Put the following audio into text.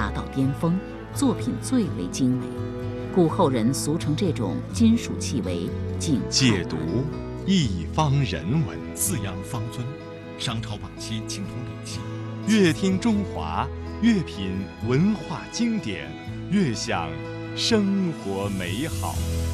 达到巅峰，作品最为精美，故后人俗称这种金属器为景泰。 解读一方人文， 四羊方尊，商朝晚期青铜礼器。 越听中华，越品文化经典，越享生活美好。